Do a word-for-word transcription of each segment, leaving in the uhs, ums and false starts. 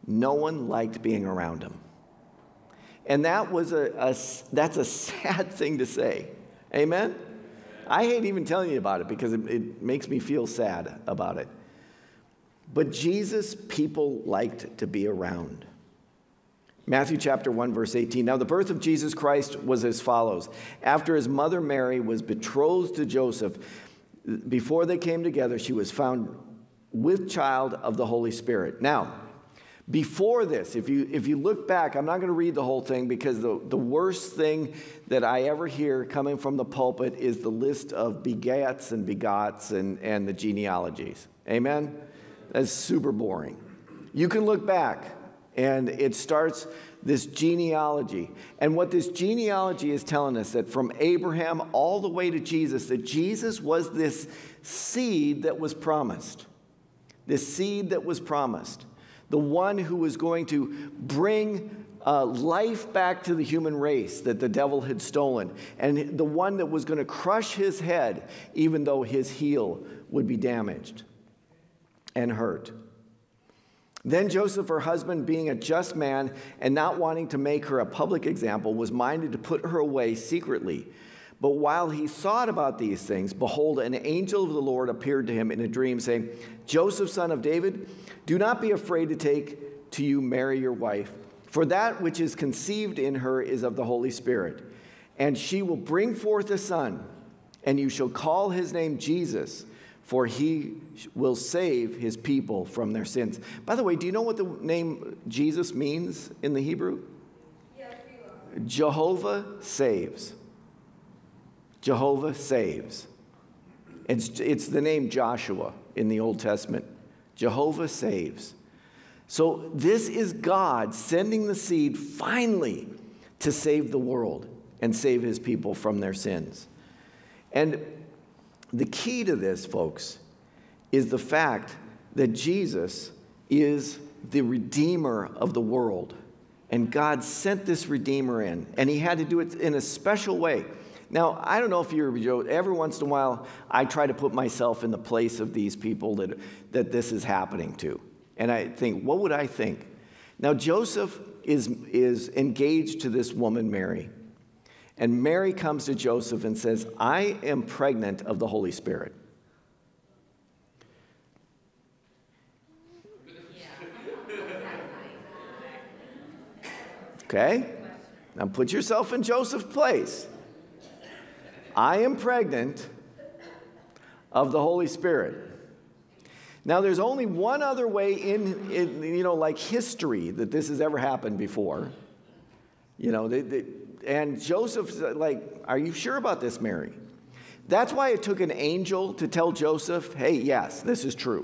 no one liked being around him. And that was a, a that's a sad thing to say. Amen? I hate even telling you about it because it, it makes me feel sad about it. But Jesus, people liked to be around. Matthew chapter one, verse eighteen. Now the birth of Jesus Christ was as follows. After his mother Mary was betrothed to Joseph, before they came together, she was found with child of the Holy Spirit. Now, before this, if you if you look back, I'm not going to read the whole thing because the, the worst thing that I ever hear coming from the pulpit is the list of begats and begots and, and the genealogies. Amen? That's super boring. You can look back, and it starts this genealogy. And what this genealogy is telling us, that from Abraham all the way to Jesus, that Jesus was this seed that was promised. This seed that was promised. The one who was going to bring uh, life back to the human race that the devil had stolen. And the one that was going to crush his head, even though his heel would be damaged and hurt. Then Joseph, her husband, being a just man and not wanting to make her a public example, was minded to put her away secretly. But while he thought about these things, behold, an angel of the Lord appeared to him in a dream, saying, Joseph, son of David, do not be afraid to take to you Mary, your wife, for that which is conceived in her is of the Holy Spirit. And she will bring forth a son, and you shall call his name Jesus, for he will save his people from their sins. By the way, do you know what the name Jesus means in the Hebrew? Yes, we will. Jehovah saves. Jehovah saves. It's, it's the name Joshua in the Old Testament. Jehovah saves. So this is God sending the seed finally to save the world and save his people from their sins. And the key to this, folks, is the fact that Jesus is the Redeemer of the world. And God sent this Redeemer in, and he had to do it in a special way. Now, I don't know if you're, Joe, every once in a while, I try to put myself in the place of these people that, that this is happening to. And I think, what would I think? Now, Joseph is, is engaged to this woman, Mary. And Mary comes to Joseph and says, I am pregnant of the Holy Spirit. Okay? Now put yourself in Joseph's place. I am pregnant of the Holy Spirit. Now, there's only one other way in, in you know, like history that this has ever happened before. You know, they, they, and Joseph's like, are you sure about this, Mary? That's why it took an angel to tell Joseph, hey, yes, this is true.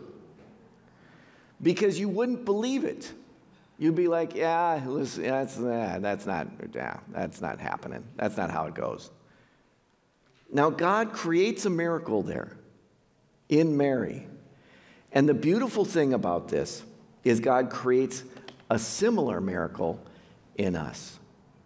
Because you wouldn't believe it. You'd be like, yeah, listen, that's, uh, that's not, yeah, that's not happening. That's not how it goes. Now, God creates a miracle there in Mary. And the beautiful thing about this is God creates a similar miracle in us.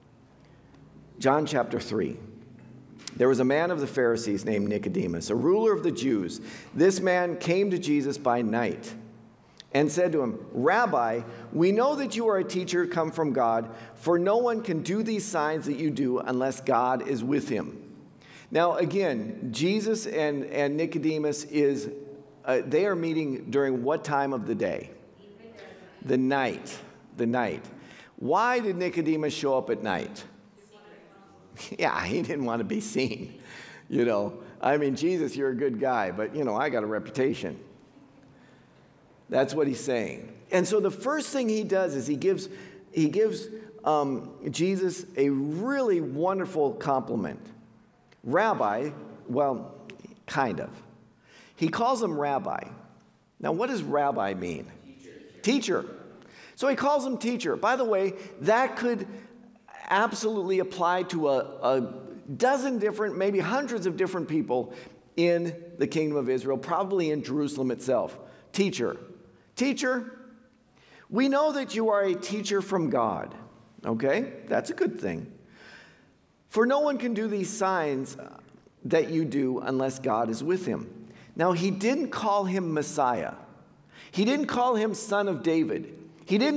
John chapter three. There was a man of the Pharisees named Nicodemus, a ruler of the Jews. This man came to Jesus by night and said to him, Rabbi, we know that you are a teacher come from God, for no one can do these signs that you do unless God is with him. Now, again, Jesus and, and Nicodemus, is uh, they are meeting during what time of the day? The night. The night. Why did Nicodemus show up at night? Yeah, he didn't want to be seen. You know, I mean, Jesus, you're a good guy, but, you know, I got a reputation. That's what he's saying. And so the first thing he does is he gives, he gives um, Jesus a really wonderful compliment. Rabbi, well, kind of. He calls him rabbi. Now, what does rabbi mean? Teacher. Teacher. So he calls him teacher. By the way, that could absolutely apply to a, a dozen different, maybe hundreds of different people in the kingdom of Israel, probably in Jerusalem itself. Teacher. Teacher, we know that you are a teacher from God. Okay, that's a good thing. For no one can do these signs that you do unless God is with him. Now, he didn't call him Messiah. He didn't call him son of David. He didn't